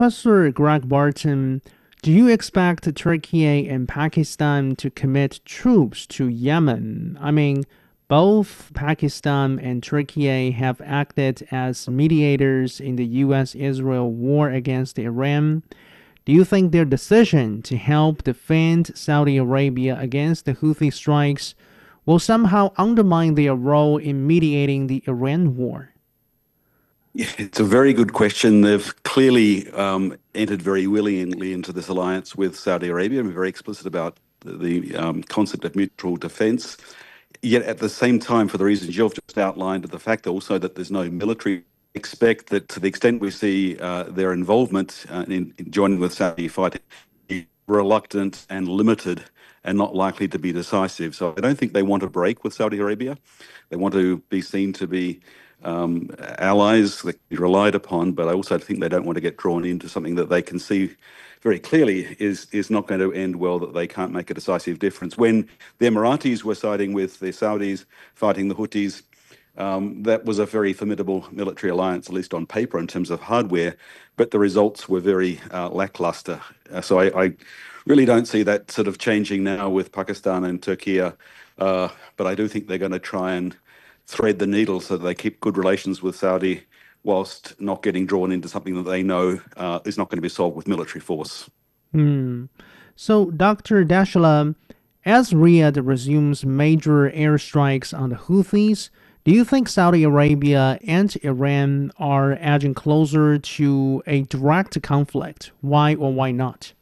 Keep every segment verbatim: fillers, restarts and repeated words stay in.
Professor Greg Barton, do you expect Turkey and Pakistan to commit troops to Yemen? I mean, both Pakistan and Turkey have acted as mediators in the U S Israel war against Iran. Do you think their decision to help defend Saudi Arabia against the Houthi strikes will somehow undermine their role in mediating the Iran war? Yeah, it's a very good question. They've clearly um, entered very willingly into this alliance with Saudi Arabia and been very explicit about the, the um, concept of mutual defence. Yet at the same time, for the reasons you've just outlined, the fact also that there's no military, expect that to the extent we see uh, their involvement uh, in, in joining with Saudi fighting, reluctant and limited and not likely to be decisive. So I don't think they want to break with Saudi Arabia. They want to be seen to be um, allies that can be relied upon, but I also think they don't want to get drawn into something that they can see very clearly is is not going to end well, that they can't make a decisive difference. When the Emiratis were siding with the Saudis, fighting the Houthis, um, that was a very formidable military alliance, at least on paper, in terms of hardware, but the results were very uh, lackluster. Uh, so I, I really don't see that sort of changing now with Pakistan and Turkey, uh, but I do think they're going to try and thread the needle so that they keep good relations with Saudi whilst not getting drawn into something that they know uh, is not going to be solved with military force. Hmm. So, Doctor Dashala, as Riyadh resumes major airstrikes on the Houthis, do you think Saudi Arabia and Iran are edging closer to a direct conflict? Why or why not?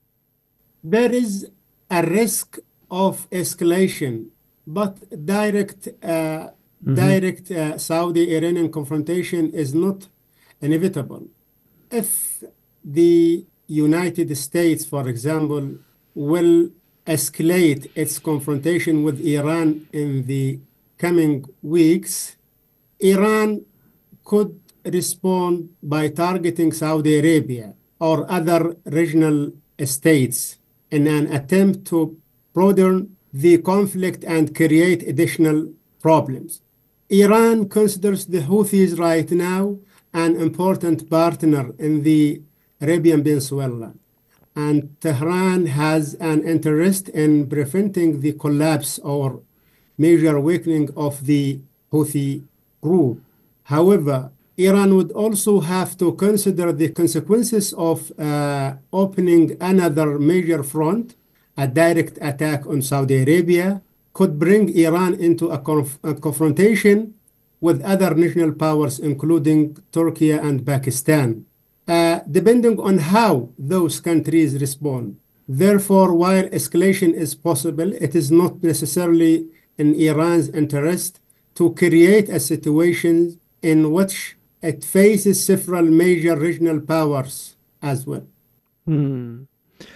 There is a risk of escalation, but direct uh, Mm-hmm. direct uh, Saudi-Iranian confrontation is not inevitable. If the United States, for example, will escalate its confrontation with Iran in the coming weeks, Iran could respond by targeting Saudi Arabia or other regional states in an attempt to broaden the conflict and create additional problems. Iran considers the Houthis right now an important partner in the Arabian Peninsula, and Tehran has an interest in preventing the collapse or major weakening of the Houthi group. However, Iran would also have to consider the consequences of uh, opening another major front. A direct attack on Saudi Arabia could bring Iran into a, conf a confrontation with other regional powers, including Turkey and Pakistan, uh, depending on how those countries respond. Therefore, while escalation is possible, it is not necessarily in Iran's interest to create a situation in which it faces several major regional powers as well. Hmm.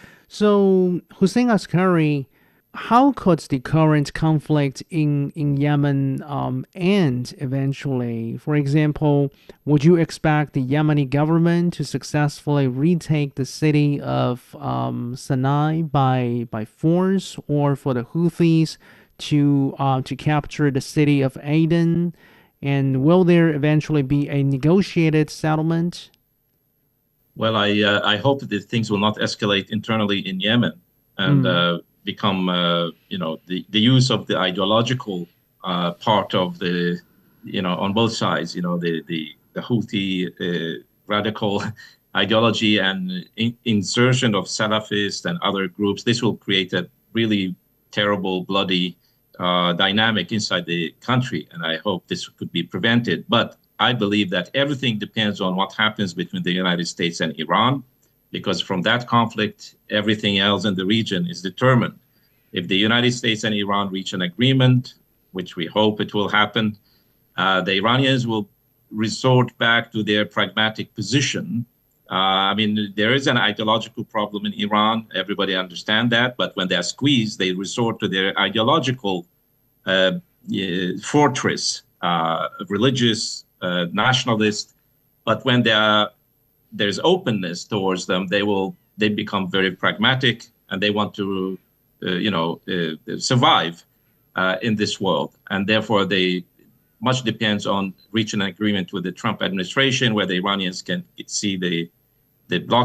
So, Hussein Askari, how could the current conflict in, in Yemen um, end eventually? For example, would you expect the Yemeni government to successfully retake the city of um, Sana'a by, by force, or for the Houthis to, uh, to capture the city of Aden? And will there eventually be a negotiated settlement? Well, I uh, I hope that things will not escalate internally in Yemen and Mm. uh, become, uh, you know, the, the use of the ideological uh, part of the, you know, on both sides, you know, the the, the Houthi uh, radical ideology and in, insertion of Salafists and other groups. This will create a really terrible, bloody uh, dynamic inside the country, and I hope this could be prevented. But I believe that everything depends on what happens between the United States and Iran, because from that conflict, everything else in the region is determined. If the United States and Iran reach an agreement, which we hope it will happen, uh, the Iranians will resort back to their pragmatic position. Uh, I mean, there is an ideological problem in Iran. Everybody understands that. But when they're squeezed, they resort to their ideological uh, fortress, uh, religious, uh, nationalist. But when they are, there's openness towards them, they will they become very pragmatic, and they want to, uh, you know, uh, survive uh, in this world. And therefore, they much depends on reaching an agreement with the Trump administration, where the Iranians can see the the bloc